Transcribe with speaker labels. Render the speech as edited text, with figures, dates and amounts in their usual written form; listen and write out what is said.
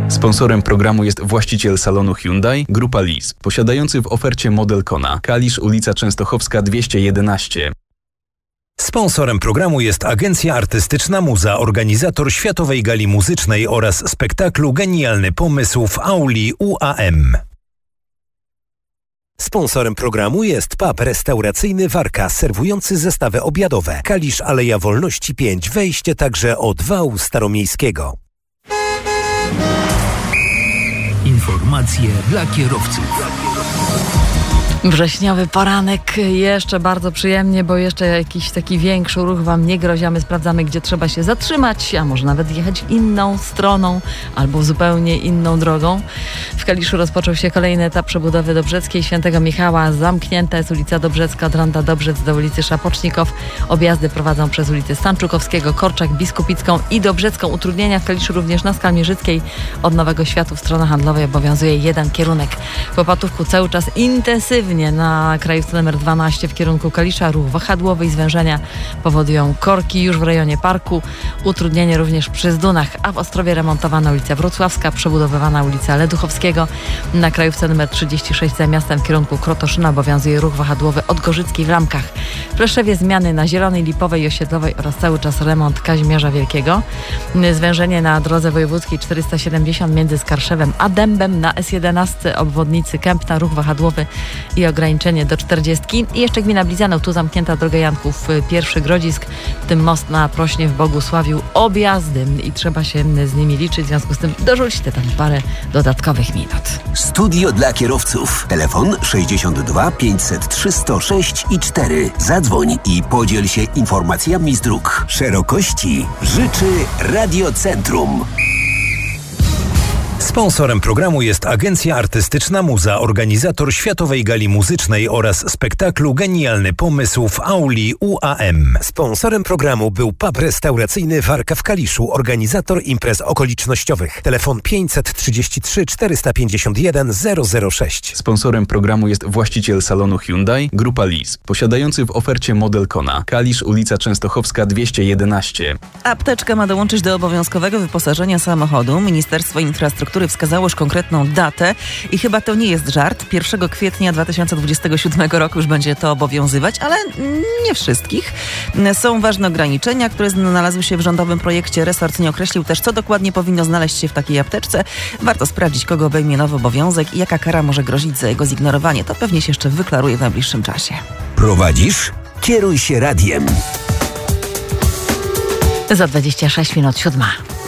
Speaker 1: Sponsorem programu jest właściciel salonu Hyundai, Grupa Lis, posiadający w ofercie model Kona, Kalisz, ulica Częstochowska 211.
Speaker 2: Sponsorem programu jest Agencja Artystyczna Muza, organizator Światowej Gali Muzycznej oraz spektaklu Genialny Pomysł w auli UAM. Sponsorem programu jest pub restauracyjny Warka, serwujący zestawy obiadowe. Kalisz, Aleja Wolności 5, wejście także od wału staromiejskiego.
Speaker 3: Informacje dla kierowców.
Speaker 4: Wrześniowy poranek, jeszcze bardzo przyjemnie, bo jeszcze jakiś taki większy ruch Wam nie grozi, a my sprawdzamy, gdzie trzeba się zatrzymać, a może nawet jechać inną stroną albo zupełnie inną drogą. W Kaliszu rozpoczął się kolejny etap przebudowy Dobrzeckiej Świętego Michała. Zamknięta jest ulica Dobrzecka od Ronda Dobrzec do ulicy Szapocznikow. Objazdy prowadzą przez ulicę Stanczukowskiego, Korczak, Biskupicką i Dobrzecką. Utrudnienia w Kaliszu również na Skalmierzyckiej. Od Nowego Światu w stronę handlowej obowiązuje jeden kierunek. W Opatówku cały czas intensywnie na krajówce nr 12 w kierunku Kalisza. Ruch wahadłowy i zwężenia powodują korki już w rejonie parku. Utrudnienie również przy Zdunach, a w Ostrowie remontowana ulica Wrocławska, przebudowywana ulica Leduchowskiego. Na krajówce nr 36 za miastem w kierunku Krotoszyna obowiązuje ruch wahadłowy od Gorzyckiej w Lamkach. W Pleszewie zmiany na Zielonej, Lipowej i Osiedlowej oraz cały czas remont Kazimierza Wielkiego. Zwężenie na drodze wojewódzkiej 470 między Skarszewem a Dębem, na S11 obwodnicy Kępna ruch wahadłowy i ograniczenie do 40. I jeszcze gmina Blizanów, tu zamknięta droga Janków, pierwszy Grodzisk, w tym most na Prośnie w Bogusławiu, objazdy i trzeba się z nimi liczyć, w związku z tym dorzućcie tam parę dodatkowych minut.
Speaker 5: Studio dla kierowców. Telefon 62 503 106 i 4. Zadzwoń i podziel się informacjami z dróg. Szerokości życzy Radiocentrum.
Speaker 2: Sponsorem programu jest Agencja Artystyczna Muza, organizator Światowej Gali Muzycznej oraz spektaklu Genialny Pomysł w auli UAM. Sponsorem programu był pub restauracyjny Warka w Kaliszu, organizator imprez okolicznościowych. Telefon 533 451 006.
Speaker 1: Sponsorem programu jest właściciel salonu Hyundai, Grupa Lis, posiadający w ofercie model Kona, Kalisz, ulica Częstochowska 211.
Speaker 6: Apteczka ma dołączyć do obowiązkowego wyposażenia samochodu. Ministerstwo Infrastruktury wskazało już konkretną datę i chyba to nie jest żart. 1 kwietnia 2027 roku już będzie to obowiązywać, ale nie wszystkich. Są ważne ograniczenia, które znalazły się w rządowym projekcie. Resort nie określił też, co dokładnie powinno znaleźć się w takiej apteczce. Warto sprawdzić, kogo obejmie nowy obowiązek i jaka kara może grozić za jego zignorowanie. To pewnie się jeszcze wyklaruje w najbliższym czasie.
Speaker 5: Prowadzisz? Kieruj się radiem.
Speaker 4: Za 26 minut 7.